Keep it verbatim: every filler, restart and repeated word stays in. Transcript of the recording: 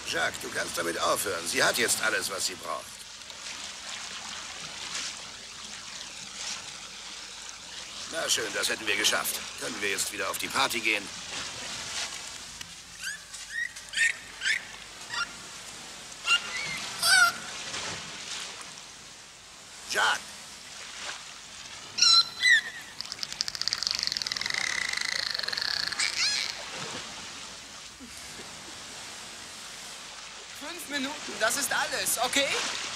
Jacques, du kannst damit aufhören. Sie hat jetzt alles, was sie braucht. Na schön, das hätten wir geschafft. Können wir jetzt wieder auf die Party gehen? Jacques! Fünf Minuten, das ist alles, okay?